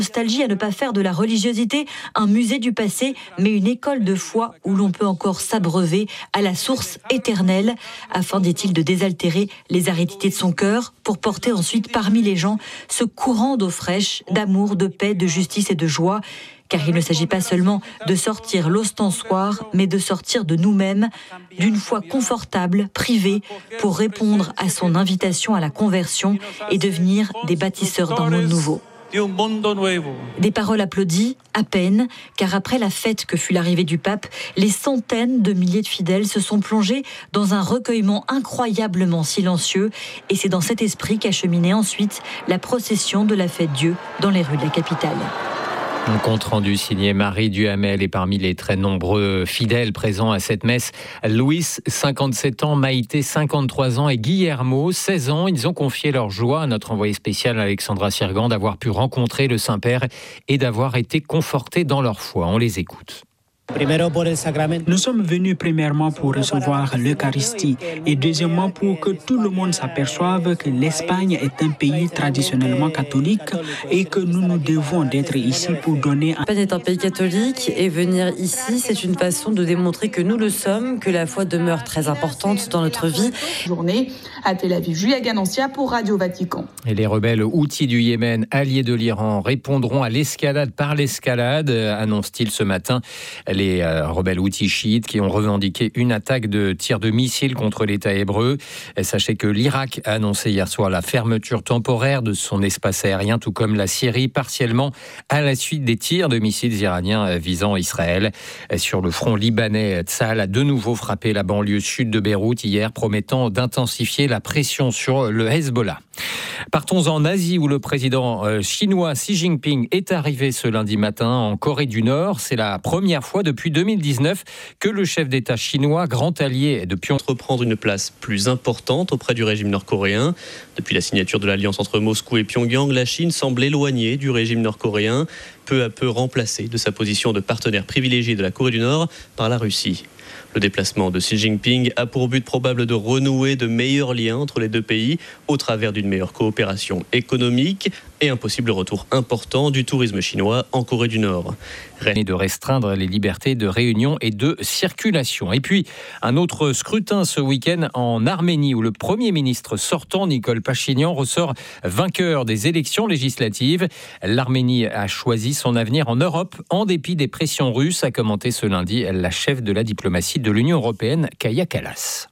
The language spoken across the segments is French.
Nostalgie à ne pas faire de la religiosité un musée du passé, mais une école de foi où l'on peut encore s'abreuver à la source éternelle, afin, dit-il, de désaltérer les aridités de son cœur, pour porter ensuite parmi les gens ce courant d'eau fraîche, d'amour, de paix, de justice et de joie. Car il ne s'agit pas seulement de sortir l'ostensoir, mais de sortir de nous-mêmes, d'une foi confortable, privée, pour répondre à son invitation à la conversion et devenir des bâtisseurs d'un monde nouveau. Des paroles applaudies, à peine, car après la fête que fut l'arrivée du pape, les centaines de milliers de fidèles se sont plongés dans un recueillement incroyablement silencieux, et c'est dans cet esprit qu'acheminait ensuite la procession de la fête Dieu dans les rues de la capitale. Un compte rendu signé Marie Duhamel, et parmi les très nombreux fidèles présents à cette messe, Louis, 57 ans, Maïté, 53 ans et Guillermo, 16 ans. Ils ont confié leur joie à notre envoyé spécial Alexandra Sirgan d'avoir pu rencontrer le Saint-Père et d'avoir été confortés dans leur foi. On les écoute. Nous sommes venus premièrement pour recevoir l'Eucharistie et deuxièmement pour que tout le monde s'aperçoive que l'Espagne est un pays traditionnellement catholique et que nous nous devons d'être ici pour donner... L'Espagne est un pays catholique et venir ici, c'est une façon de démontrer que nous le sommes, que la foi demeure très importante dans notre vie. Journée à Tel Aviv, Julia Ganancia pour Radio Vatican. Et les rebelles Houthis du Yémen, alliés de l'Iran, répondront à l'escalade par l'escalade, annonce-t-il ce matin. Les rebelles Houthis chiites qui ont revendiqué une attaque de tir de missiles contre l'État hébreu. Et sachez que l'Irak a annoncé hier soir la fermeture temporaire de son espace aérien, tout comme la Syrie, partiellement à la suite des tirs de missiles iraniens visant Israël. Et sur le front libanais, Tsahal a de nouveau frappé la banlieue sud de Beyrouth hier, promettant d'intensifier la pression sur le Hezbollah. Partons en Asie où le président chinois Xi Jinping est arrivé ce lundi matin en Corée du Nord. C'est la première fois depuis 2019 que le chef d'État chinois, grand allié de Pyongyang, reprendre une place plus importante auprès du régime nord-coréen. Depuis la signature de l'alliance entre Moscou et Pyongyang, la Chine semble éloignée du régime nord-coréen, peu à peu remplacée de sa position de partenaire privilégié de la Corée du Nord par la Russie. Le déplacement de Xi Jinping a pour but probable de renouer de meilleurs liens entre les deux pays au travers d'une meilleure coopération économique et un possible retour important du tourisme chinois en Corée du Nord. Et de restreindre les libertés de réunion et de circulation. Et puis, un autre scrutin ce week-end en Arménie où le Premier ministre sortant, Nikol Pachinian, ressort vainqueur des élections législatives. L'Arménie a choisi son avenir en Europe en dépit des pressions russes, a commenté ce lundi la chef de la diplomatie de l'Union européenne, Kaja Kallas.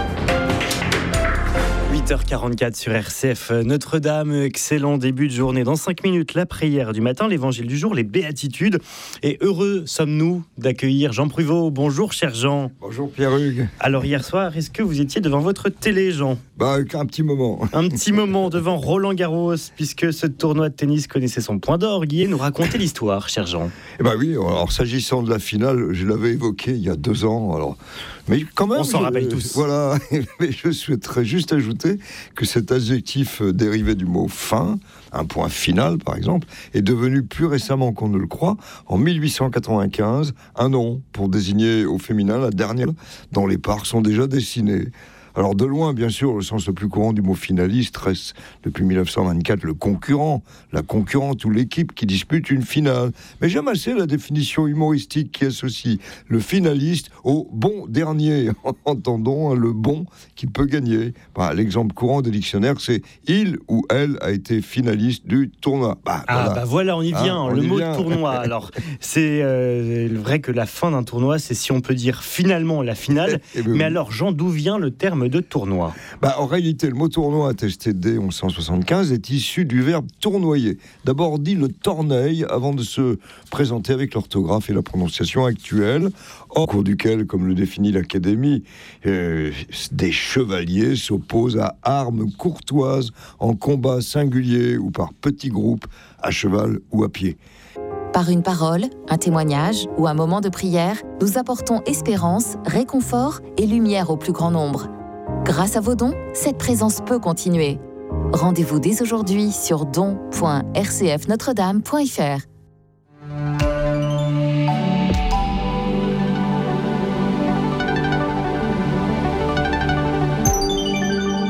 8h44 sur RCF Notre-Dame, excellent début de journée. Dans 5 minutes, la prière du matin, l'évangile du jour, les béatitudes. Et heureux sommes-nous d'accueillir Jean Pruvot. Bonjour cher Jean. Bonjour Pierre-Hugues. Alors hier soir, est-ce que vous étiez devant votre télé, Jean ? Un petit moment. Un petit moment devant Roland Garros, puisque ce tournoi de tennis connaissait son point d'orgue. Guillaume nous raconter l'histoire, cher Jean. Oui, alors s'agissant de la finale, je l'avais évoqué il y a 2 ans. Alors, mais quand même, on s'en rappelle tous. Voilà, mais je souhaiterais juste ajouter que cet adjectif dérivé du mot fin, un point final par exemple, est devenu plus récemment qu'on ne le croit, en 1895, un nom pour désigner au féminin la dernière dont les parts sont déjà dessinées. Alors de loin, bien sûr, le sens le plus courant du mot finaliste reste depuis 1924 le concurrent, la concurrente ou l'équipe qui dispute une finale. Mais j'aime assez la définition humoristique qui associe le finaliste au bon dernier. Entendons le bon qui peut gagner. L'exemple courant des dictionnaires, c'est il ou elle a été finaliste du tournoi. Voilà, on y vient. Le mot de tournoi. Alors, c'est vrai que la fin d'un tournoi, c'est si on peut dire finalement la finale. Mais alors, Jean, d'où vient le terme de tournoi? En réalité, le mot tournoi, attesté dès 1175, est issu du verbe tournoyer. D'abord dit le torneil avant de se présenter avec l'orthographe et la prononciation actuelle, au cours duquel, comme le définit l'Académie, des chevaliers s'opposent à armes courtoises en combat singulier ou par petits groupes, à cheval ou à pied. Par une parole, un témoignage ou un moment de prière, nous apportons espérance, réconfort et lumière au plus grand nombre. Grâce à vos dons, cette présence peut continuer. Rendez-vous dès aujourd'hui sur don.rcfnotredame.fr.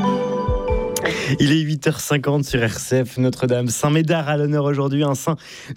Il est 8h50 sur RCF Notre-Dame. Saint Médard à l'honneur aujourd'hui, un saint